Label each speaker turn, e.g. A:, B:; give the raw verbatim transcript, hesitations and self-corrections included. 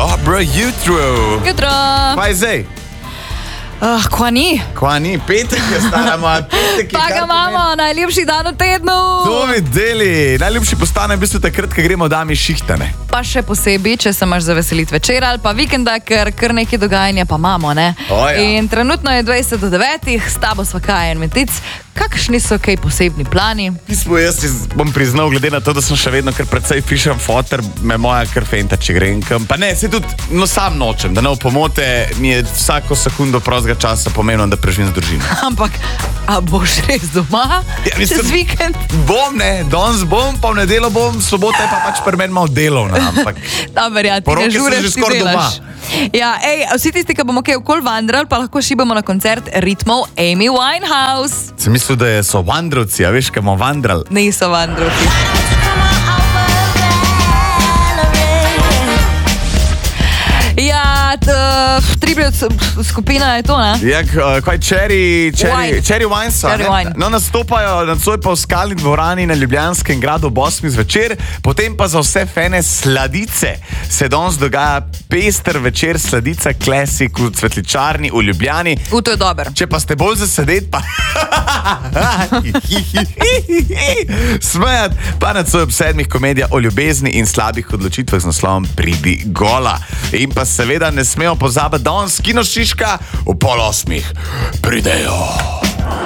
A: Dobro jutro.
B: Jutro.
A: Kaj je zdaj?
B: Uh, kva ni?
A: Kva ni? Petek je stara moja, petek je.
B: Pa ga imamo, najljubši dan v tednu.
A: To mi deli. Najljubši postane v bistvu takrat, ko gremo dami šihtane.
B: Pa še posebej, če se imaš za veselit večer ali pa vikenda, ker kar nekaj dogajanja pa imamo, ne?
A: O, ja.
B: In trenutno je dvajset do devetih, s tabo sva kaj en metic. Kakšni so kaj posebni plani?
A: Pismo, jaz si bom priznal, glede na to, da sem še vedno kar precej fišem foter, me moja kar fenta, če grem kam. Pa ne, se tudi, no sam nočem, da ne v pomote, mi je vsako sekundo prostega časa pomenilo, da preživim z družino.
B: Ampak, a boš res doma?
A: Ja, mislim,
B: čez vikend?
A: Bom, ne, danes bom, pa v nedeljo bom, sobota je pa pač pri meni malo delovna, ampak
B: Ta verjati, ne
A: poroke sem
B: žureš,
A: že
B: ti
A: skoraj
B: delaš. Ja, ej, vsi tisti, ki bomo kaj okoli vandrali, pa lahko šibamo na koncert ritmov Amy Winehouse.
A: sem mislil, da so vandrovci, a veš, kaj bomo vandrali.
B: Niso vandrovci. Ja, tribut skupina je to, ne?
A: Ja, kaj Cherry, Cherry,
B: Wine.
A: Cherry Wine so,
B: Cherry
A: ne?
B: Wine.
A: No, nastopajo nocoj pa v skalni dvorani na Ljubljanskem gradu ob osmih zvečer, potem pa za vse fene sladice se danes dogaja pester večer sladica Classic v Cvetličarni v Ljubljani.
B: U, to je dober.
A: Če pa ste bolj za sedet, pa smejat, pa nocoj ob sedmih komedija o ljubezni in slabih odločitvah z naslovom Pridi gola. In pa seveda ne smemo pozabiti danes kino Šiška v pol osmih. Pridejo.